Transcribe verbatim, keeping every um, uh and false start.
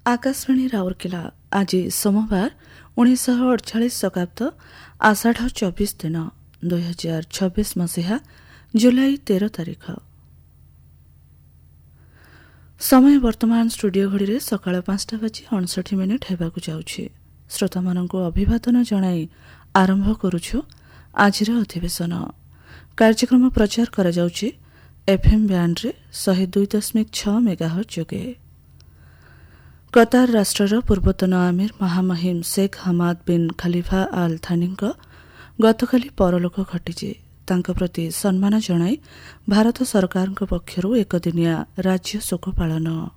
आकाशवाणी राउरकेला आज सोमवार उन्नीस अड़चाश शताब्द आषाढ़ चौबीस दिन दुई हजार छब्बीस मसीहा जुलाई तेरह तारिख। समय वर्तमान स्टूडियो घड़ी सकाळ पांचटा बाजी अणसठ मिनिट हेबाकु जाउछि। श्रोता मानंकु अभिवादन जणाई आरंभ करुछु आजिर अधिवेशन। कार्यक्रम प्रचार करा जाउछि एफएम बैंड रे एक सौ दो दशमलव छह मेगाहर्ट्ज जोगे। कतार राष्ट्रर पूर्वतन आमिर महामहिम शेख हमाद बिन खलीफा आल थानीଙ୍କ गतकाली परलोक घटिछि। तांक प्रति सम्मान जणाई भारत सरकारଙ୍କ पक्षरु एकदिनिया राज्य शोक पालन।